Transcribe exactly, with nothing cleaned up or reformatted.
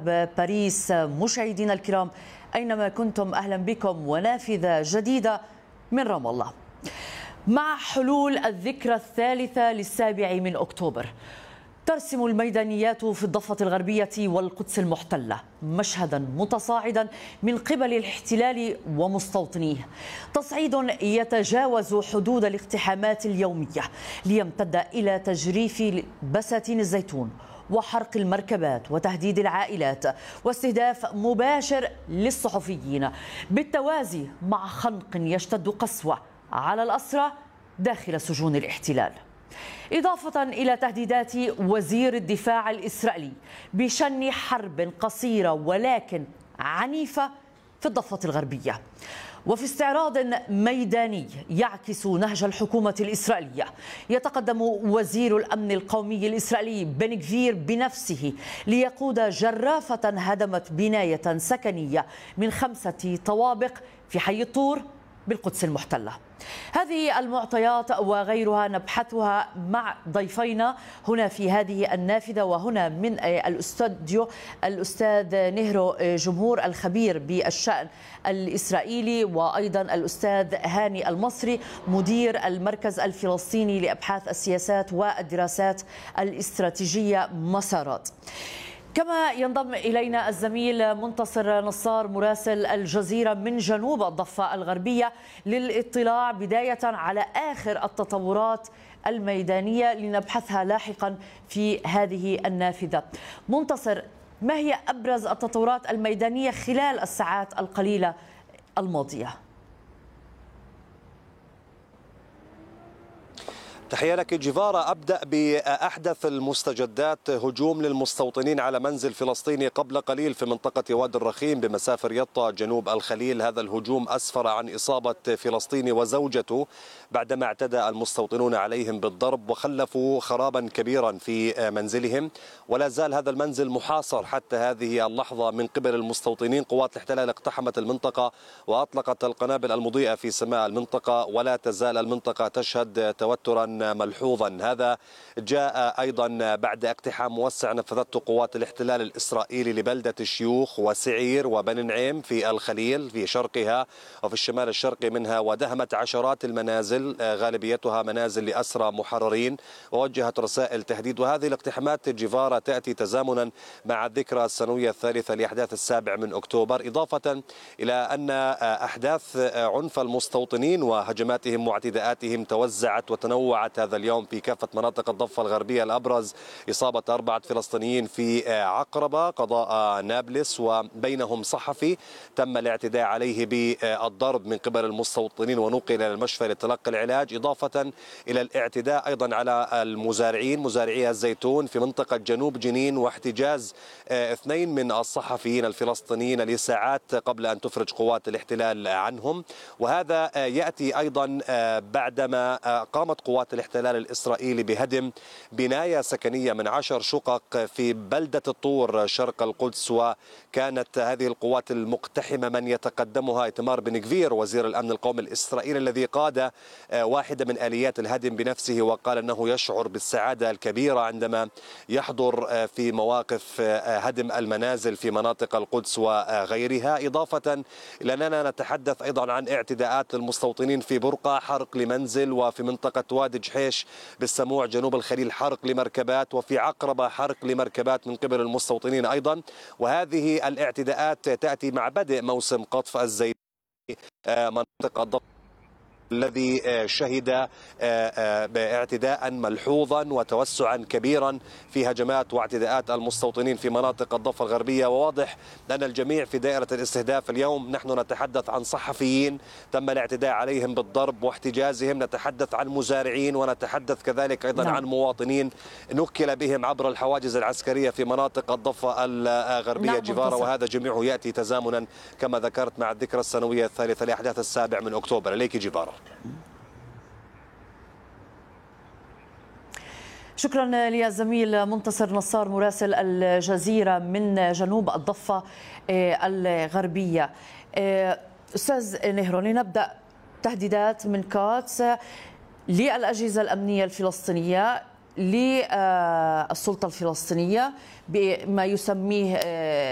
غرب باريس. مشاهدينا الكرام أينما كنتم أهلا بكم ونافذة جديدة من رام الله. مع حلول الذكرى الثالثة للسابع من أكتوبر ترسم الميدانيات في الضفة الغربية والقدس المحتلة مشهدا متصاعدا من قبل الاحتلال ومستوطنيه، تصعيد يتجاوز حدود الاقتحامات اليومية ليمتد إلى تجريف بساتين الزيتون وحرق المركبات وتهديد العائلات واستهداف مباشر للصحفيين، بالتوازي مع خنق يشتد قسوة على الأسرى داخل سجون الاحتلال، إضافة إلى تهديدات وزير الدفاع الإسرائيلي بشن حرب قصيرة ولكن عنيفة في الضفة الغربية. وفي استعراض ميداني يعكس نهج الحكومة الإسرائيلية، يتقدم وزير الأمن القومي الإسرائيلي بن غفير بنفسه ليقود جرافة هدمت بناية سكنية من خمسة طوابق في حي الطور بالقدس المحتلة. هذه المعطيات وغيرها نبحثها مع ضيفينا هنا في هذه النافذة، وهنا من الاستوديو الأستاذ نهرو جمهور الخبير بالشأن الإسرائيلي، وأيضا الأستاذ هاني المصري مدير المركز الفلسطيني لأبحاث السياسات والدراسات الاستراتيجية مسارات. كما ينضم إلينا الزميل منتصر نصار مراسل الجزيرة من جنوب الضفة الغربية للاطلاع بداية على آخر التطورات الميدانية لنبحثها لاحقا في هذه النافذة. منتصر، ما هي أبرز التطورات الميدانية خلال الساعات القليلة الماضية؟ تحية لك جيفارا. أبدأ بأحدث المستجدات. هجوم للمستوطنين على منزل فلسطيني قبل قليل في منطقة وادي الرخيم بمسافة يطا جنوب الخليل. هذا الهجوم أسفر عن إصابة فلسطيني وزوجته بعدما اعتدى المستوطنون عليهم بالضرب وخلفوا خرابا كبيرا في منزلهم، ولا زال هذا المنزل محاصر حتى هذه اللحظة من قبل المستوطنين. قوات الاحتلال اقتحمت المنطقة وأطلقت القنابل المضيئة في سماء المنطقة، ولا تزال المنطقة تشهد توترا ملحوظا. هذا جاء أيضا بعد اقتحام موسع نفذته قوات الاحتلال الإسرائيلي لبلدة الشيوخ وسعير وبني نعيم في الخليل في شرقها وفي الشمال الشرقي منها، ودهمت عشرات المنازل غالبيتها منازل لأسرى محررين ووجهت رسائل تهديد. وهذه الاقتحامات جيفارا تأتي تزامنا مع الذكرى السنوية الثالثة لأحداث السابع من أكتوبر، إضافة إلى أن أحداث عنف المستوطنين وهجماتهم واعتداءاتهم توزعت وتنوعت هذا اليوم في كافة مناطق الضفة الغربية. الأبرز إصابة أربعة فلسطينيين في عقربة قضاء نابلس، وبينهم صحفي تم الاعتداء عليه بالضرب من قبل المستوطنين ونقل إلى المشفى لتلقي العلاج، إضافة إلى الاعتداء أيضا على المزارعين مزارعي الزيتون في منطقة جنوب جنين، واحتجاز اثنين من الصحفيين الفلسطينيين لساعات قبل أن تفرج قوات الاحتلال عنهم. وهذا يأتي أيضا بعدما قامت قوات الاحتلال الإسرائيلي بهدم بناية سكنية من عشر شقق في بلدة الطور شرق القدس، وكانت هذه القوات المقتحمة من يتقدمها إتمار بن غفير وزير الأمن القومي الإسرائيلي الذي قاد واحدة من آليات الهدم بنفسه، وقال أنه يشعر بالسعادة الكبيرة عندما يحضر في مواقف هدم المنازل في مناطق القدس وغيرها، إضافة إلى أننا نتحدث أيضا عن اعتداءات المستوطنين في برقة، حرق لمنزل، وفي منطقة وادي جحيش بالسموع جنوب الخليل حرق لمركبات، وفي عقربة حرق لمركبات من قبل المستوطنين أيضا. وهذه الاعتداءات تأتي مع بدء موسم قطف الزيتون منطقة الضفة الذي شهد اعتداء ملحوظا وتوسعا كبيرا في هجمات واعتداءات المستوطنين في مناطق الضفة الغربية. وواضح أن الجميع في دائرة الاستهداف اليوم. نحن نتحدث عن صحفيين تم الاعتداء عليهم بالضرب واحتجازهم، نتحدث عن مزارعين، ونتحدث كذلك أيضا نعم. عن مواطنين نكل بهم عبر الحواجز العسكرية في مناطق الضفة الغربية نعم. جيفارا. وهذا جميعه يأتي تزامنا كما ذكرت مع الذكرى السنوية الثالثة لأحداث السابع من أكتوبر. إليك جيفارا. شكرا للزميل منتصر نصار مراسل الجزيرة من جنوب الضفة الغربية. أستاذ نهرو، لنبدأ. تهديدات من كاتس للأجهزة الأمنية الفلسطينية للسلطة الفلسطينية بما يسميه